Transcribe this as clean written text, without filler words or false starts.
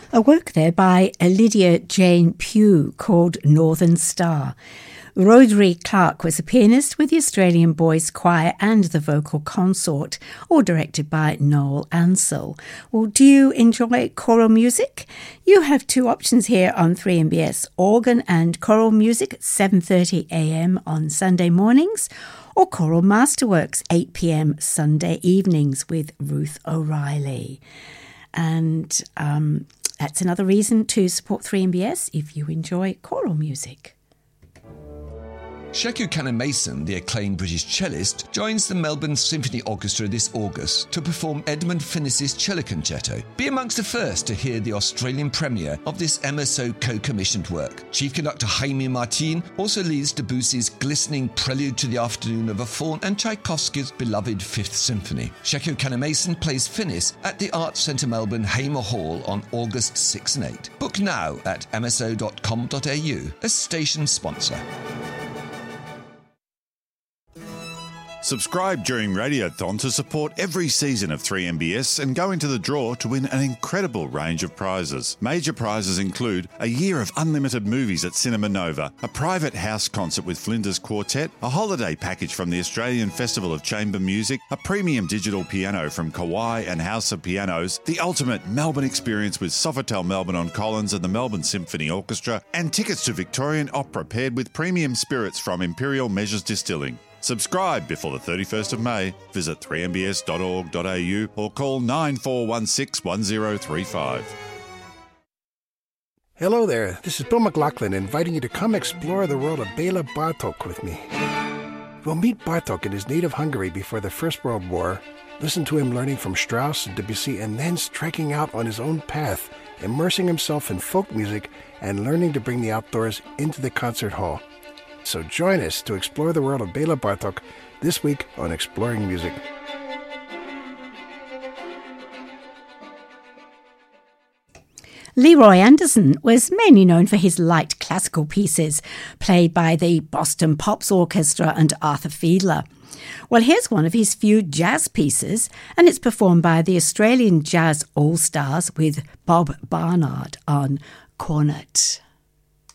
A work there by Lydia Jane Pugh called Northern Star. Rhodri Clark was a pianist with the Australian Boys Choir and the vocal consort, all directed by Noel Ansell. Well, do you enjoy choral music? You have two options here on 3MBS, organ and choral music at 7:30 a.m. on Sunday mornings, or Choral Masterworks 8 p.m. Sunday evenings with Ruth O'Reilly. And that's another reason to support 3MBS if you enjoy choral music. Sheku Kanneh-Mason, the acclaimed British cellist, joins the Melbourne Symphony Orchestra this August to perform Edmund Finnis's Cello Concerto. Be amongst the first to hear the Australian premiere of this MSO co-commissioned work. Chief conductor Jaime Martin also leads Debussy's glistening Prelude to the Afternoon of a Faun and Tchaikovsky's beloved Fifth Symphony. Sheku Kanneh-Mason plays Finnis at the Arts Centre Melbourne Hamer Hall on August 6 and 8. Book now at mso.com.au, a station sponsor. Subscribe during Radiothon to support every season of 3MBS and go into the draw to win an incredible range of prizes. Major prizes include a year of unlimited movies at Cinema Nova, a private house concert with Flinders Quartet, a holiday package from the Australian Festival of Chamber Music, a premium digital piano from Kawai and House of Pianos, the ultimate Melbourne experience with Sofitel Melbourne on Collins and the Melbourne Symphony Orchestra, and tickets to Victorian Opera paired with premium spirits from Imperial Measures Distilling. Subscribe before the 31st of May. Visit 3mbs.org.au or call 9416 1035. Hello there, this is Bill McLaughlin inviting you to come explore the world of Bela Bartok with me. We'll meet Bartok in his native Hungary before the First World War, listen to him learning from Strauss and Debussy, and then striking out on his own path, immersing himself in folk music and learning to bring the outdoors into the concert hall. So join us to explore the world of Bela Bartok this week on Exploring Music. Leroy Anderson was mainly known for his light classical pieces, played by the Boston Pops Orchestra and Arthur Fiedler. Well, here's one of his few jazz pieces, and it's performed by the Australian Jazz All-Stars with Bob Barnard on cornet.